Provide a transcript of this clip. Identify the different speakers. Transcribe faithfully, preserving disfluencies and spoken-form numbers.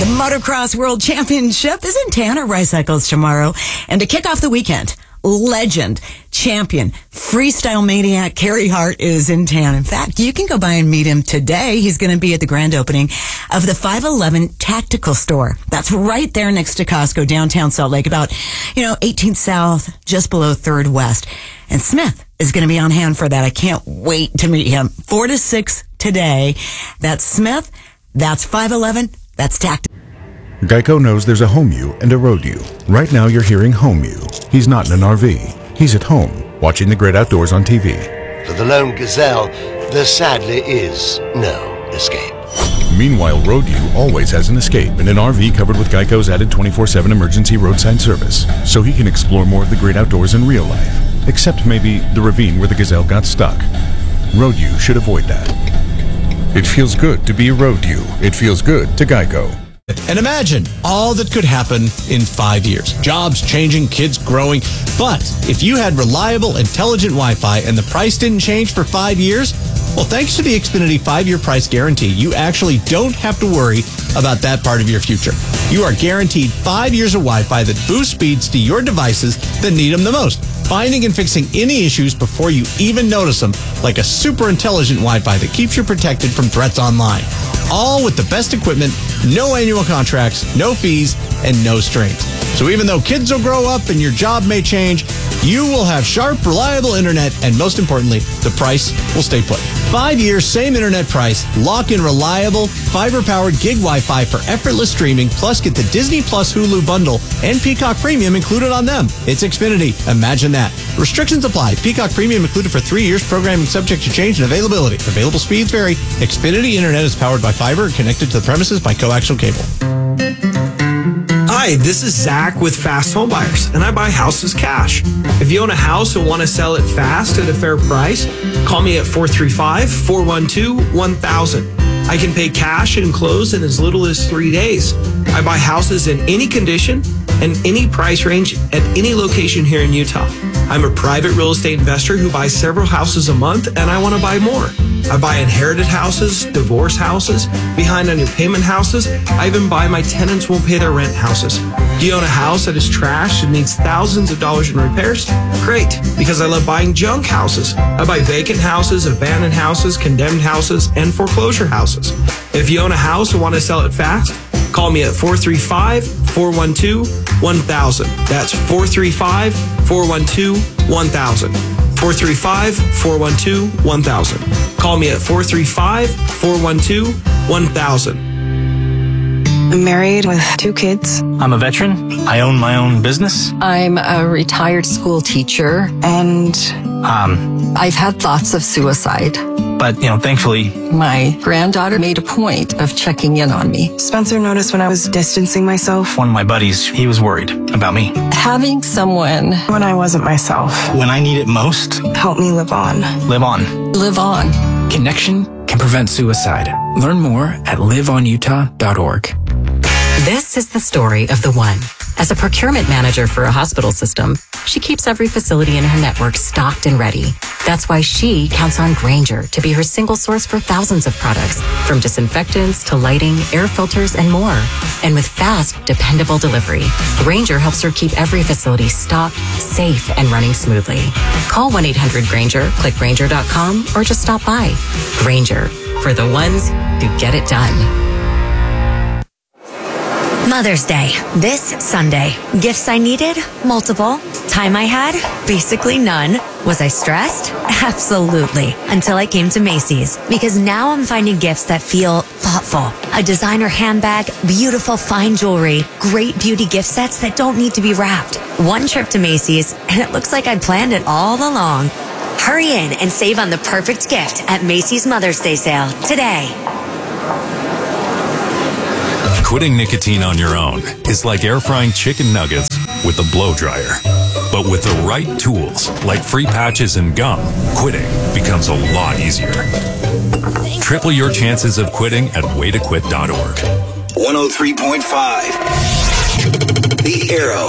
Speaker 1: Motocross World Championship is in Tanner Bicycles tomorrow. And to kick off the weekend, legend, champion, freestyle maniac Carey Hart is in town. In fact, you can go by and meet him today. He's going to be at the grand opening of the five eleven Tactical Store. That's right there next to Costco, downtown Salt Lake, about, you know, eighteenth South, just below third West. And Smith is going to be on hand for that. I can't wait to meet him. Four to six today. That's Smith. That's five eleven. That's Tactical.
Speaker 2: Geico knows there's a home you and a road you. Right now you're hearing home you. He's not in an R V. He's at home, watching the great outdoors on T V.
Speaker 3: For the lone gazelle, there sadly is no escape.
Speaker 2: Meanwhile, road you always has an escape in an R V covered with Geico's added twenty-four seven emergency roadside service, so he can explore more of the great outdoors in real life. Except maybe the ravine where the gazelle got stuck. Road you should avoid that. It feels good to be a road you. It feels good to Geico.
Speaker 4: And imagine all that could happen in five years. Jobs changing, kids growing. But if you had reliable, intelligent Wi-Fi and the price didn't change for five years, well, thanks to the Xfinity five-year price guarantee, you actually don't have to worry about that part of your future. You are guaranteed five years of Wi-Fi that boosts speeds to your devices that need them the most, finding and fixing any issues before you even notice them, like a super intelligent Wi-Fi that keeps you protected from threats online. All with the best equipment, no annual contracts, no fees, and no strings. So even though kids will grow up and your job may change, you will have sharp, reliable internet, and most importantly, the price will stay put. Five years, same internet price, lock in reliable, fiber-powered gig Wi-Fi for effortless streaming, plus get the Disney Plus Hulu bundle and Peacock Premium included on them. It's Xfinity. Imagine that. Restrictions apply. Peacock Premium included for three years, programming subject to change and availability. Available speeds vary. Xfinity Internet is powered by fiber and connected to the premises by coaxial cable.
Speaker 5: Hi, this is Zach with Fast Home Buyers, and I buy houses cash. If you own a house and want to sell it fast at a fair price, call me at four three five, four one two, one thousand. I can pay cash and close in as little as three days. I buy houses in any condition and any price range at any location here in Utah. I'm a private real estate investor who buys several houses a month, and I want to buy more. I buy inherited houses, divorce houses, behind on your payment houses. I even buy my tenants won't pay their rent houses. Do you own a house that is trashed and needs thousands of dollars in repairs? Great, because I love buying junk houses. I buy vacant houses, abandoned houses, condemned houses, and foreclosure houses. If you own a house and want to sell it fast, call me at four three five, four one two, one thousand. That's four three five, four one two, one thousand. four three five, four one two, one thousand. Call me at four three five, four one two, one thousand.
Speaker 6: I'm married with two kids.
Speaker 7: I'm a veteran. I own my own business.
Speaker 8: I'm a retired school teacher.
Speaker 6: And
Speaker 7: Um,
Speaker 8: I've had thoughts of suicide.
Speaker 7: but, you know, thankfully,
Speaker 8: My granddaughter made a point of checking in on me.
Speaker 6: Spencer noticed when I was distancing myself.
Speaker 7: one of my buddies, he was worried about me.
Speaker 8: Having someone
Speaker 6: When I wasn't myself.
Speaker 7: When I need it most,
Speaker 6: Help me live on.
Speaker 7: live on.
Speaker 8: live on.
Speaker 9: Connection can prevent suicide. Learn more at live on utah dot org.
Speaker 10: This is the story of the one. As a procurement manager for a hospital system, she keeps every facility in her network stocked and ready. That's why she counts on Grainger to be her single source for thousands of products, from disinfectants to lighting, air filters, and more. And with fast, dependable delivery, Grainger helps her keep every facility stocked, safe, and running smoothly. Call one eight hundred Grainger, click Grainger dot com, or just stop by. Grainger, for the ones who get it done.
Speaker 11: Mother's Day, this Sunday. Gifts I needed? Multiple. Time I had? Basically none. Was I stressed? Absolutely. Until I came to Macy's. Because now I'm finding gifts that feel thoughtful. A designer handbag, beautiful fine jewelry, great beauty gift sets that don't need to be wrapped. One trip to Macy's, and it looks like I planned it all along. Hurry in and save on the perfect gift at Macy's Mother's Day sale today.
Speaker 12: Quitting nicotine on your own is like air frying chicken nuggets with a blow dryer. But with the right tools, like free patches and gum, quitting becomes a lot easier. Triple your chances of quitting at way to quit dot org.
Speaker 13: one oh three point five The Arrow.